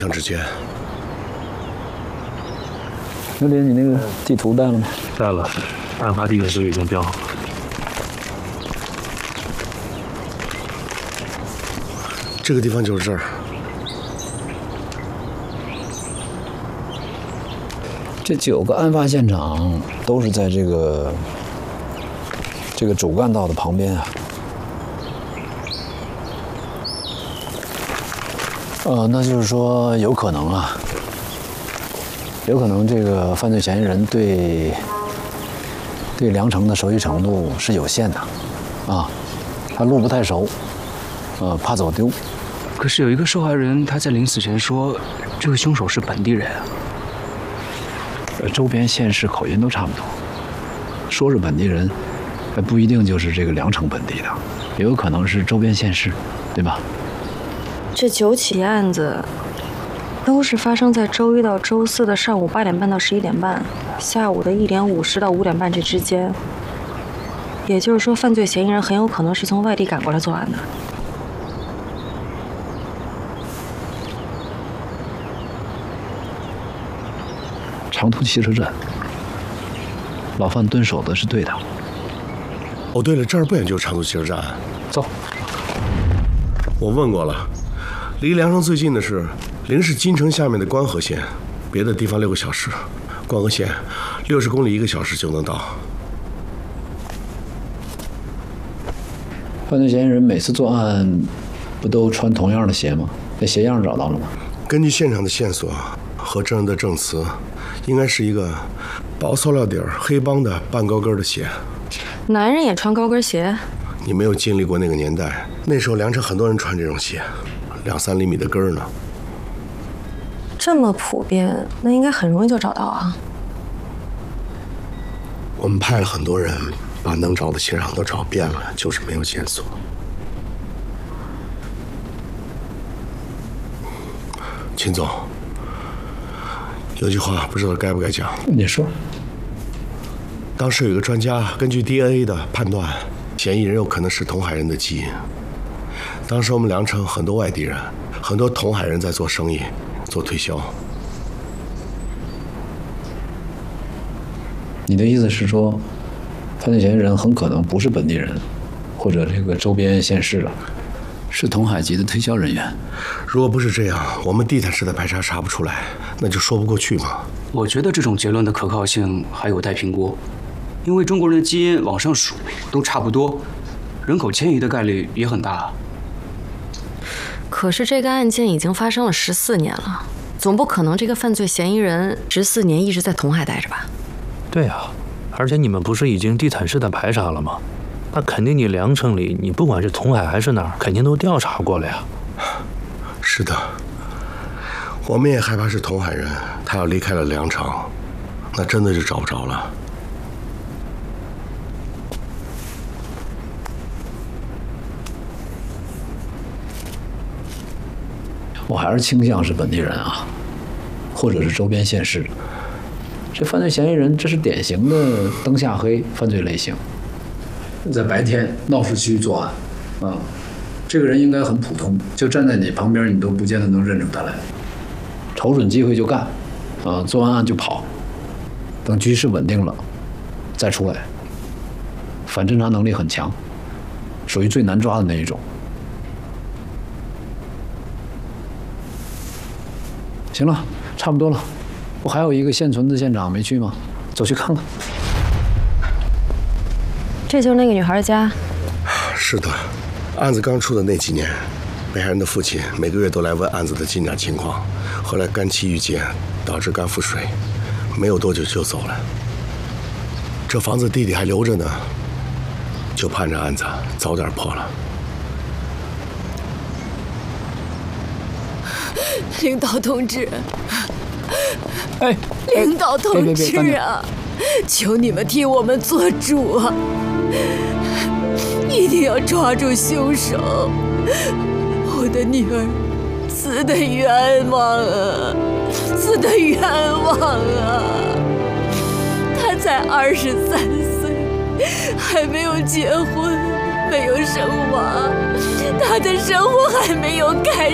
杨志坚， 刘林，你那个地图带了吗？ 带了，案发地点都已经标好了。 这个地方就是这儿。 这9个案发现场都是在这个主干道的旁边啊。那就是说有可能啊，有可能这个犯罪嫌疑人对梁城的熟悉程度是有限的，啊，他路不太熟，怕走丢。 可是有一个受害人，他在临死前说，这个凶手是本地人啊。 周边县市口音都差不多，说是本地人，还不一定就是这个梁城本地的，也有可能是周边县市，对吧？ 这9起案子都是发生在周1到周4的上午8点半到11点半，下午的1点50到5点半这之间。也就是说，犯罪嫌疑人很有可能是从外地赶过来作案的。 长途汽车站，老范蹲守的是对的。 哦，对了，这儿不远就是长途汽车站。 走。 我问过了，离梁城最近的是临市金城下面的关河县，别的地方6个小时。关河县60公里1个小时就能到。 犯罪嫌疑人每次作案不都穿同样的鞋吗？那鞋样找到了吗？ 根据现场的线索和证人的证词，应该是一个薄塑料底儿、黑帮的半高跟的鞋。 男人也穿高跟鞋？ 你没有经历过那个年代，那时候梁城很多人穿这种鞋，2、3厘米的跟儿呢。 这么普遍，那应该很容易就找到啊。 我们派了很多人，把能找的鞋上都找遍了，就是没有线索。秦总，有句话不知道该不该讲。 你说。 当时有一个专家根据 DNA 的判断，嫌疑人有可能是同海人的基因。当时我们梁城很多外地人，很多同海人在做生意、做推销。 你的意思是说，犯罪嫌疑人很可能不是本地人，或者这个周边县市的，是同海籍的推销人员？ 如果不是这样，我们地毯式的排查查不出来，那就说不过去嘛。 我觉得这种结论的可靠性还有待评估，因为中国人的基因往上数都差不多，人口迁移的概率也很大。 可是这个案件已经发生了14年了，总不可能这个犯罪嫌疑人14年一直在同海待着吧？ 对啊，而且你们不是已经地毯式的排查了吗？那肯定你梁城里，你不管是同海还是哪儿，肯定都调查过了呀。 是的，我们也害怕是同海人，他要离开了梁城，那真的就找不着了。 我还是倾向是本地人啊，或者是周边县市。这犯罪嫌疑人，这是典型的灯下黑犯罪类型，在白天闹市区作案，啊，这个人应该很普通，就站在你旁边，你都不见得能认出他来。瞅准机会就干，啊，做完案就跑，等局势稳定了再出来。反侦查能力很强，属于最难抓的那一种。行了，差不多了。不还有一个现存的现场没去吗？走去看看。 这就是那个女孩的家。 是的，案子刚出的那几年，被害人的父亲每个月都来问案子的进展情况。后来肝气郁结，导致肝腹水，没有多久就走了。这房子弟弟还留着呢，就盼着案子早点破了。 领导同志， 哎， 领导同志啊，求你们替我们做主啊！一定要抓住凶手！我的女儿死得冤枉啊，死得冤枉啊！她才23岁，还没有结婚，没有生娃，她的生活还没有开始。